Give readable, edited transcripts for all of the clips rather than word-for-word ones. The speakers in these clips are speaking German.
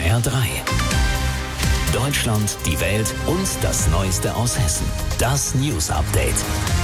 HR3. Deutschland, die Welt und das Neueste aus Hessen. Das News Update.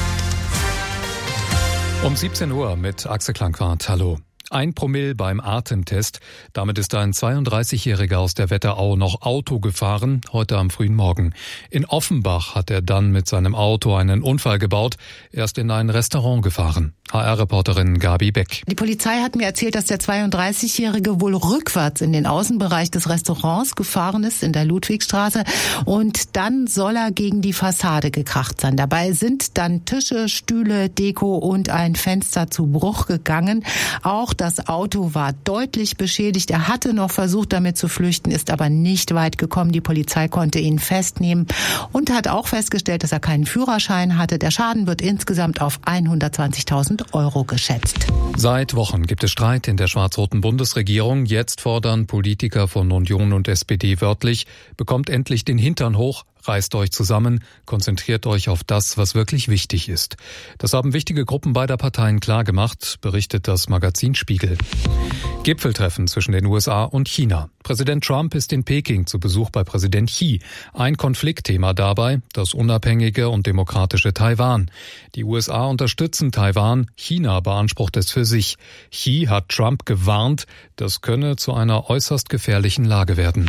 Um 17 Uhr mit Axel Klankwart. Hallo. 1 Promille beim Atemtest. Damit ist ein 32-Jähriger aus der Wetterau noch Auto gefahren, heute am frühen Morgen. In Offenbach hat er dann mit seinem Auto einen Unfall gebaut. Er ist in ein Restaurant gefahren. HR-Reporterin Gabi Beck. Die Polizei hat mir erzählt, dass der 32-Jährige wohl rückwärts in den Außenbereich des Restaurants gefahren ist, in der Ludwigstraße. Und dann soll er gegen die Fassade gekracht sein. Dabei sind dann Tische, Stühle, Deko und ein Fenster zu Bruch gegangen. Auch das Auto war deutlich beschädigt. Er hatte noch versucht, damit zu flüchten, ist aber nicht weit gekommen. Die Polizei konnte ihn festnehmen und hat auch festgestellt, dass er keinen Führerschein hatte. Der Schaden wird insgesamt auf 120.000 € geschätzt. Seit Wochen gibt es Streit in der schwarz-roten Bundesregierung. Jetzt fordern Politiker von Union und SPD wörtlich: Bekommt endlich den Hintern hoch, reißt euch zusammen, konzentriert euch auf das, was wirklich wichtig ist. Das haben wichtige Gruppen beider Parteien klargemacht, berichtet das Magazin Spiegel. Gipfeltreffen zwischen den USA und China. Präsident Trump ist in Peking zu Besuch bei Präsident Xi. Ein Konfliktthema dabei, das unabhängige und demokratische Taiwan. Die USA unterstützen Taiwan, China beansprucht es für sich. Xi hat Trump gewarnt, das könne zu einer äußerst gefährlichen Lage werden.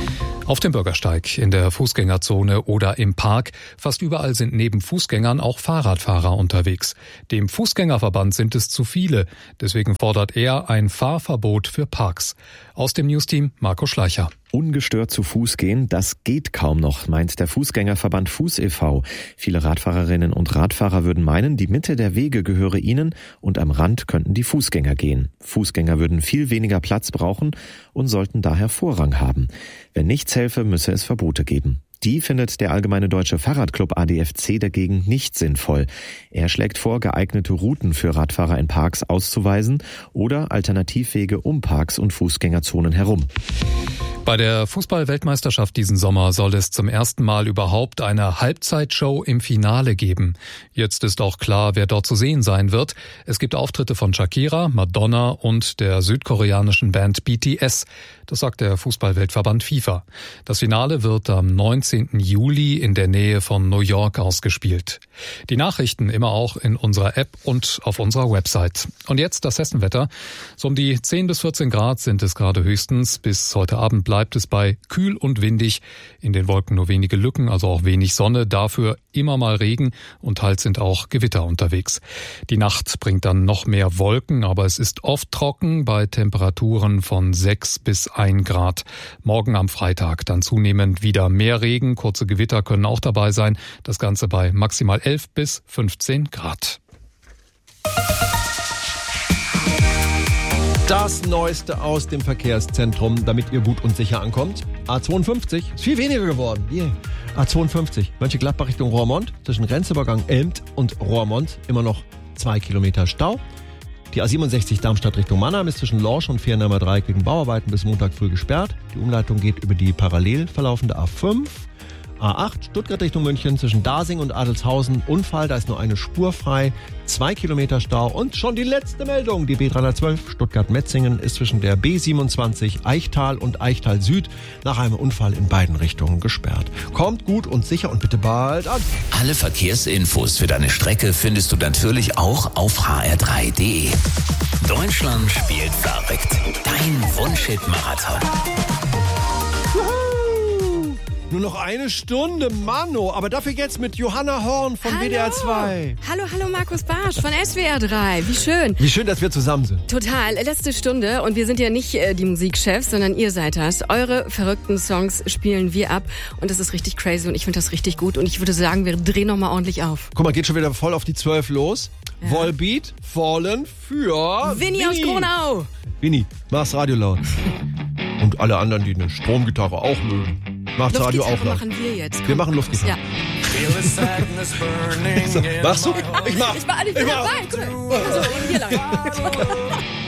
Auf dem Bürgersteig, in der Fußgängerzone oder im Park, fast überall sind neben Fußgängern auch Fahrradfahrer unterwegs. Dem Fußgängerverband sind es zu viele, deswegen fordert er ein Fahrverbot für Parks. Aus dem Newsteam Marco Schleicher. Ungestört zu Fuß gehen, das geht kaum noch, meint der Fußgängerverband Fuß e.V. Viele Radfahrerinnen und Radfahrer würden meinen, die Mitte der Wege gehöre ihnen und am Rand könnten die Fußgänger gehen. Fußgänger würden viel weniger Platz brauchen und sollten daher Vorrang haben. Wenn nichts helfe, müsse es Verbote geben. Die findet der Allgemeine Deutsche Fahrradclub ADFC dagegen nicht sinnvoll. Er schlägt vor, geeignete Routen für Radfahrer in Parks auszuweisen oder Alternativwege um Parks und Fußgängerzonen herum. Bei der Fußball-Weltmeisterschaft diesen Sommer soll es zum ersten Mal überhaupt eine Halbzeitshow im Finale geben. Jetzt ist auch klar, wer dort zu sehen sein wird. Es gibt Auftritte von Shakira, Madonna und der südkoreanischen Band BTS. Das sagt der Fußball-Weltverband FIFA. Das Finale wird am 19. Juli in der Nähe von New York ausgespielt. Die Nachrichten immer auch in unserer App und auf unserer Website. Und jetzt das Hessenwetter. So um die 10 bis 14 Grad sind es gerade höchstens. Bis heute Abend bleibt es bei kühl und windig. In den Wolken nur wenige Lücken, also auch wenig Sonne. Dafür immer mal Regen und teils sind auch Gewitter unterwegs. Die Nacht bringt dann noch mehr Wolken, aber es ist oft trocken bei Temperaturen von 6 bis 1 Grad. Morgen am Freitag dann zunehmend wieder mehr Regen. Kurze Gewitter können auch dabei sein. Das Ganze bei maximal 11 bis 15 Grad. Das Neueste aus dem Verkehrszentrum, damit ihr gut und sicher ankommt. A52 ist viel weniger geworden. Yeah. A52, Mönchengladbach Richtung Roermond, zwischen Grenzübergang Elmt und Roermond immer noch 2 Kilometer Stau. Die A67 Darmstadt Richtung Mannheim ist zwischen Lorsch und Viernheimer Dreieck wegen Bauarbeiten bis Montag früh gesperrt. Die Umleitung geht über die parallel verlaufende A5. A8 Stuttgart Richtung München zwischen Dasing und Adelshausen. Unfall, da ist nur eine Spur frei. 2 Kilometer Stau und schon die letzte Meldung. Die B312 Stuttgart-Metzingen ist zwischen der B27 Eichtal und Eichtal Süd nach einem Unfall in beiden Richtungen gesperrt. Kommt gut und sicher und bitte bald an. Alle Verkehrsinfos für deine Strecke findest du natürlich auch auf hr3.de. Deutschland spielt verrückt. Dein Wunschhit-Marathon. Nur noch eine Stunde, Mano. Aber dafür jetzt mit Johanna Horn von WDR 2. Hallo Markus Barsch von SWR 3. Wie schön. Wie schön, dass wir zusammen sind. Total. Letzte Stunde und wir sind ja nicht die Musikchefs, sondern ihr seid das. Eure verrückten Songs spielen wir ab und das ist richtig crazy und ich finde das richtig gut und ich würde sagen, wir drehen nochmal ordentlich auf. Guck mal, geht schon wieder voll auf die 12 los. Ja. Volbeat, Fallen für Winnie aus Kronau. Winnie, mach's Radio laut. Und alle anderen, die eine Stromgitarre auch mögen. Macht's Radio auch laut. Machen wir jetzt. Komm. Wir machen Luftgitarre. Ja. Machst du? Ich mach. Ich mach dabei. Guck mal. Also, hier lang.